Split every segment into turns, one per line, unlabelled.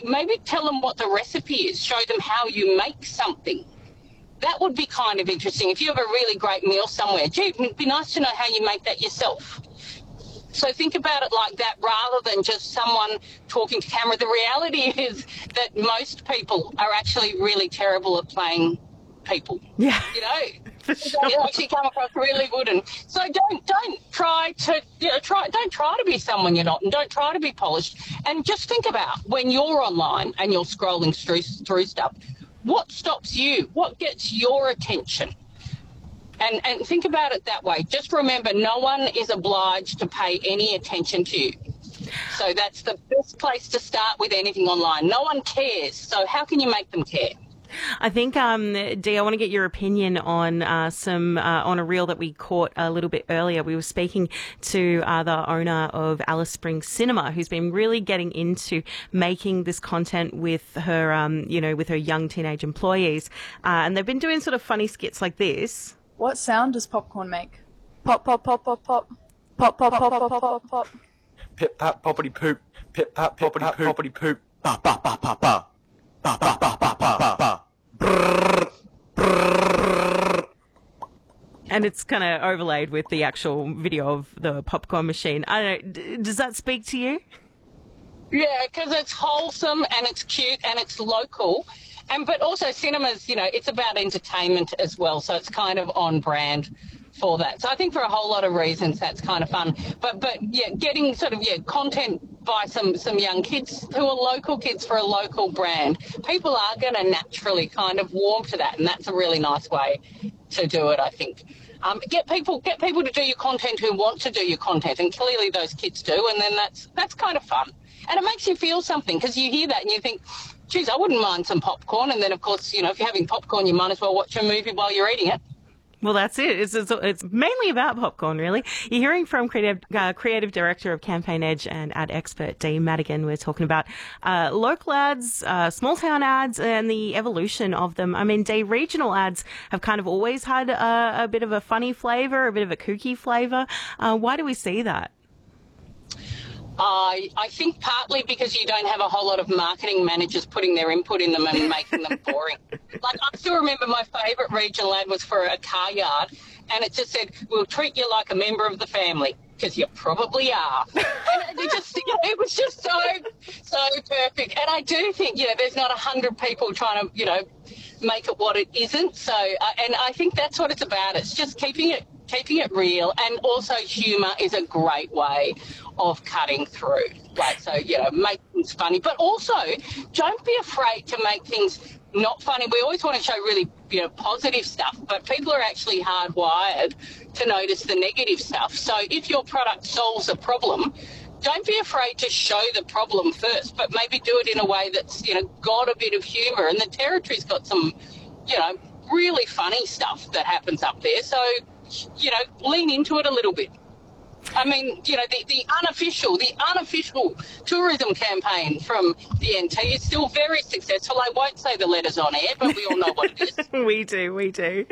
maybe tell them what the recipe is, show them how you make something. That would be kind of interesting. If you have a really great meal somewhere, gee, it'd be nice to know how you make that yourself. So think about it like that rather than just someone talking to camera. The reality is that most people are actually really terrible at playing people.
Yeah.
You know,
For sure.
they actually come across really good. And so don't try to don't try to be someone you're not, and don't try to be polished. And just think about when you're online and you're scrolling through stuff, what stops you? What gets your attention? And think about it that way. Just remember, no one is obliged to pay any attention to you. So that's the best place to start with anything online. No one cares. So how can you make them care?
I think, Dee, I want to get your opinion on on a reel that we caught a little bit earlier. We were speaking to the owner of Alice Springs Cinema, who's been really getting into making this content with her, with her young teenage employees. And they've been doing sort of funny skits like this.
What sound does popcorn make? Pop, pop, pop, pop, pop. Pop, pop, pop, pop, pop, pop.
Pip, pap, poppity poop. Pip, pap, poppity poop. Poppity poop. Ba, ba, ba, ba, ba. Ba, ba, ba, ba, ba, ba, ba. Brrr, brrr.
And it's kind of overlaid with the actual video of the popcorn machine. I don't know, does that speak to you?
Yeah, because it's wholesome and it's cute and it's local. But also cinemas, it's about entertainment as well. So it's kind of on brand for that. So I think for a whole lot of reasons that's kind of fun. But yeah, getting content by some young kids who are local kids for a local brand, people are going to naturally kind of warm to that. And that's a really nice way to do it, I think. Get people to do your content who want to do your content. And clearly those kids do. And then that's kind of fun. And it makes you feel something because you hear that and you think, geez, I wouldn't mind some popcorn. And then, of course, if you're having popcorn, you might as well watch a movie while you're eating it.
Well, that's it. It's mainly about popcorn, really. You're hearing from creative director of Campaign Edge and ad expert Dee Madigan. We're talking about local ads, small town ads, and the evolution of them. I mean, Dee, regional ads have kind of always had a bit of a funny flavour, a bit of a kooky flavour. Why do we see that?
I think partly because you don't have a whole lot of marketing managers putting their input in them and making them boring. Like, I still remember my favourite regional ad was for a car yard, and it just said, "We'll treat you like a member of the family," because you probably are. And it was just so perfect. And I do think, there's not 100 people trying to, make it what it isn't. So, and I think that's what it's about. It's just keeping it real, and also humour is a great way of cutting through. Like, so, make things funny, but also don't be afraid to make things not funny. We always want to show really, positive stuff, but people are actually hardwired to notice the negative stuff. So if your product solves a problem, don't be afraid to show the problem first, but maybe do it in a way that's, got a bit of humour. And the Territory's got some, really funny stuff that happens up there. So, lean into it a little bit. I mean, the unofficial tourism campaign from the NT is still very successful. I won't say the letters on air, but we all know what it is.
We do.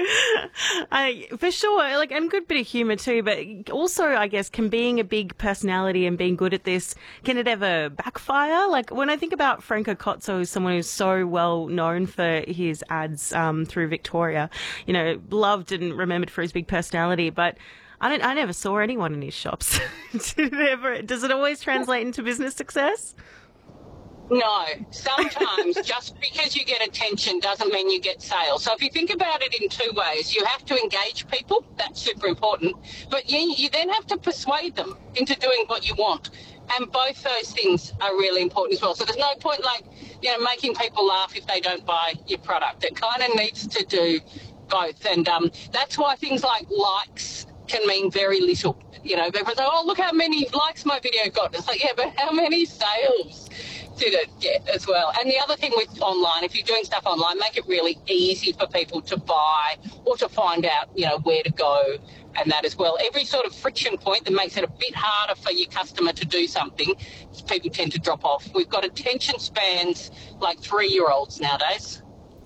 For sure, and good bit of humour too, but also, I guess, can being a big personality and being good at this, can it ever backfire? Like, when I think about Franco Cozzo, someone who's so well known for his ads through Victoria, loved and remembered for his big personality, but I never saw anyone in his shops. Does it always translate into business success?
No. Sometimes just because you get attention doesn't mean you get sales. So if you think about it in two ways, you have to engage people. That's super important. But you then have to persuade them into doing what you want. And both those things are really important as well. So there's no point making people laugh if they don't buy your product. It kind of needs to do both. And that's why things like likes can mean very little. People say, "Oh, look how many likes my video got." It's like, yeah, but how many sales did it get as well? And the other thing with online, if you're doing stuff online, make it really easy for people to buy or to find out, where to go and that as well. Every sort of friction point that makes it a bit harder for your customer to do something, people tend to drop off. We've got attention spans like 3-year-olds nowadays.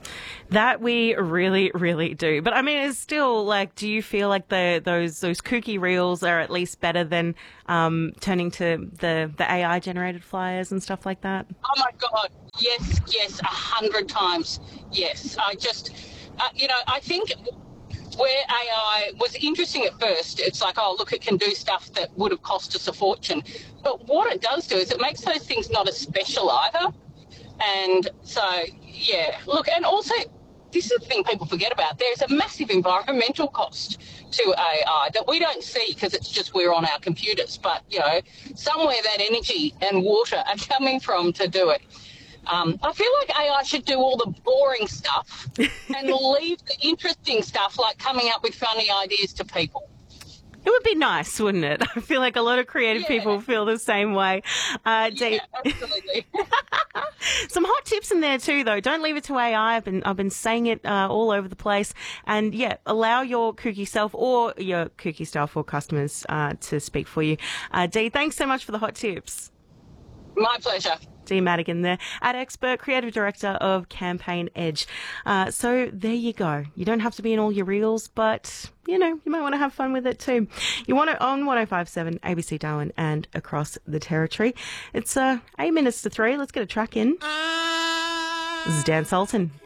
That we really, really do. But I mean, it's still like, do you feel like those kooky reels are at least better than turning to the AI generated flyers and stuff like that?
Oh my God, yes, 100 times, yes. I just, I think where AI was interesting at first, it's like, oh, look, it can do stuff that would have cost us a fortune. But what it does do is it makes those things not as special either. And so, yeah, look, and also, this is the thing people forget about. There's a massive environmental cost to AI that we don't see because it's just we're on our computers. But, somewhere that energy and water are coming from to do it. I feel like AI should do all the boring stuff and leave the interesting stuff, like coming up with funny ideas to people.
It would be nice, wouldn't it? I feel like a lot of creative people feel the same way.
Yeah, absolutely.
Some hot tips in there too, though. Don't leave it to AI. I've been saying it all over the place. And yeah, allow your kooky self or your kooky staff or customers to speak for you. Dee, thanks so much for the hot tips.
My pleasure.
Dee Madigan there, ad expert, creative director of Campaign Edge. So there you go. You don't have to be in all your reels, but, you might want to have fun with it too. You want it on 105.7 ABC Darwin and across the territory. It's 8 minutes to 3. Let's get a track in. This is Dan Sultan.